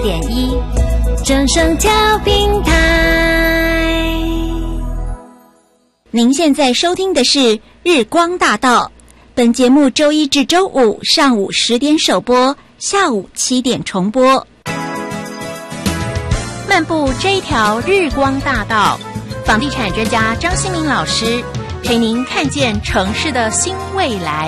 104.1正声调频台。 您现在收听的是日光大道，本节目周一至周五上午10点首播，下午7点重播。 漫步这一条日光大道，房地产专家张新民老师陪您看见城市的新未来。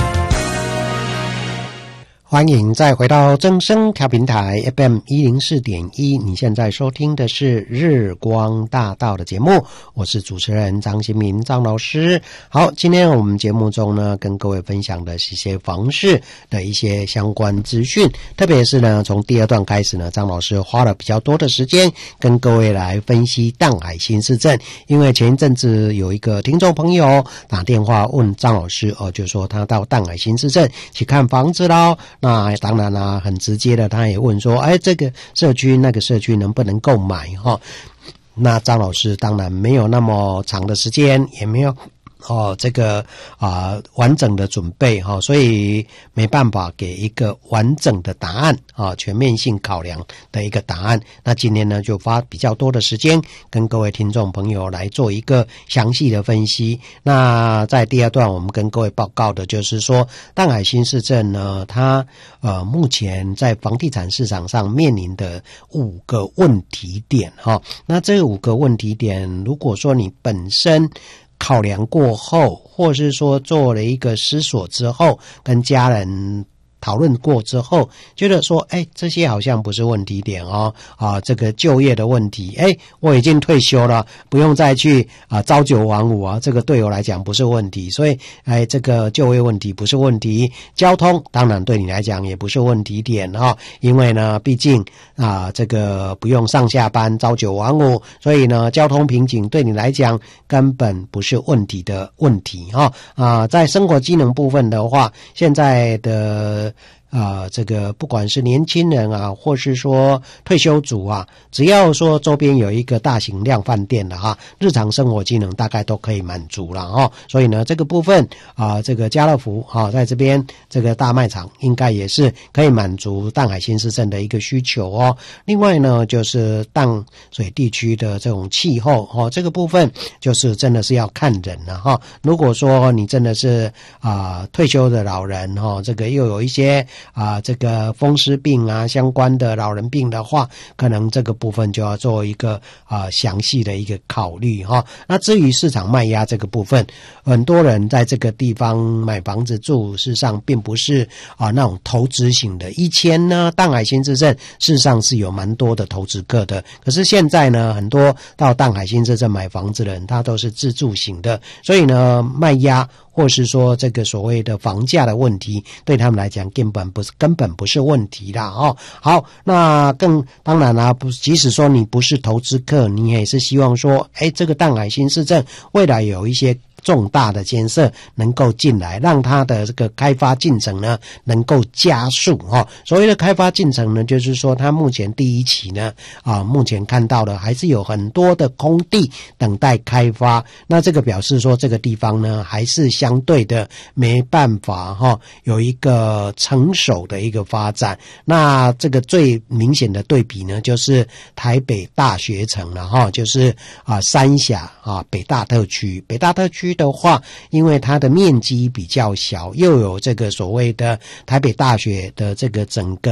欢迎再回到正声调频台 FM 104.1，你现在收听的是日光大道的节目，我是主持人张新民张老师。好，今天我们节目中呢，跟各位分享的是一些房市的一些相关资讯，特别是呢，从第二段开始呢，张老师花了比较多的时间跟各位来分析淡海新市镇，因为前一阵子有一个听众朋友打电话问张老师就说他到淡海新市镇去看房子咯。那当然啦，很直接的，他也问说，这个社区那个社区能不能购买哈？那张老师当然没有那么长的时间，也没有这个完整的准备所以没办法给一个完整的答案全面性考量的一个答案。那今天呢，就花比较多的时间跟各位听众朋友来做一个详细的分析。那在第二段，我们跟各位报告的就是说，淡海新市镇呢，它目前在房地产市场上面临的5个问题点那这5个问题点，如果说你本身考量过后，或是说做了一个思索之后，跟家人讨论过之后，觉得说这些好像不是问题点这个就业的问题我已经退休了，不用再去朝九晚五这个对我来讲不是问题，所以这个就业问题不是问题，交通当然对你来讲也不是问题点因为呢毕竟这个不用上下班朝九晚五，所以呢交通瓶颈对你来讲根本不是问题的问题在生活机能部分的话，现在的这个不管是年轻人或是说退休族只要说周边有一个大型量贩店的日常生活机能大概都可以满足了所以呢这个部分这个家乐福在这边这个大卖场应该也是可以满足淡海新市镇的一个需求另外呢就是淡水地区的这种气候这个部分就是真的是要看人了如果说你真的是退休的老人这个又有一些这个风湿病相关的老人病的话，可能这个部分就要做一个详细的一个考虑那至于市场卖压这个部分，很多人在这个地方买房子住，事实上并不是那种投资型的。以前呢，淡海新市镇事实上是有蛮多的投资客的，可是现在呢，很多到淡海新市镇买房子的人，他都是自住型的，所以呢，卖压或是说这个所谓的房价的问题，对他们来讲根本不是问题啦好，那更当然啦，即使说你不是投资客，你也是希望说这个淡海新市镇未来有一些重大的建设能够进来，让它的这个开发进程呢能够加速所谓的开发进程呢，就是说它目前第一期呢目前看到的还是有很多的空地等待开发，那这个表示说这个地方呢还是相对的没办法有一个成熟的一个发展。那这个最明显的对比呢，就是台北大学城了就是三峡北大特区的话，因为它的面积比较小，又有这个所谓的台北大学的这个整个